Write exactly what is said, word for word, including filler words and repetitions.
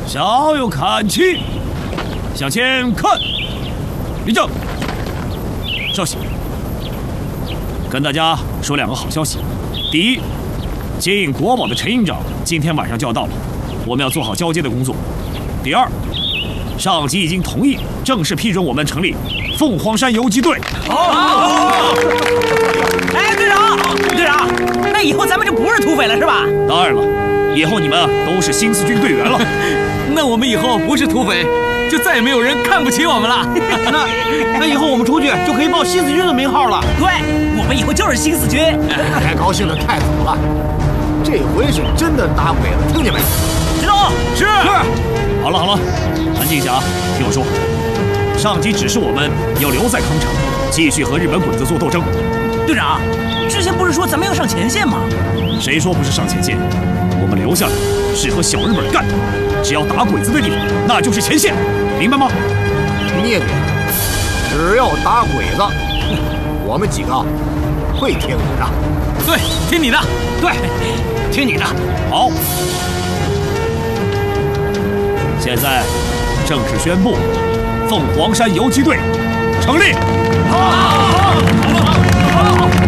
稍有看齐，向前看，立正。稍息，跟大家说两个好消息。第一，接应国宝的陈营长今天晚上就要到了，我们要做好交接的工作。第二，上级已经同意正式批准我们成立凤凰山游击队。 好，哎，队长，队长，那以后咱们就不是土匪了，是吧？ 当然了，以后你们都是新四军队员了。 那我们以后不是土匪，就再也没有人看不起我们了。 那那以后我们出去就可以报新四军的名号了。 对，我们以后就是新四军。 该高兴的太早了，这回是真的打鬼了，听见没？ 知道？ 是。好了好了，安静一下啊，听我说。上级指示我们要留在康城，继续和日本鬼子做斗争。 队长，之前不是说咱们要上前线吗？ 谁说不是上前线？我们留下来是和小日本干，只要打鬼子的地方，那就是前线，明白吗？ 你也对，只要打鬼子，我们几个会听你的。 对，听你的。 对，听你的。 好，现在正式宣布，凤凰山游击队成立。 好，好，好，好，好。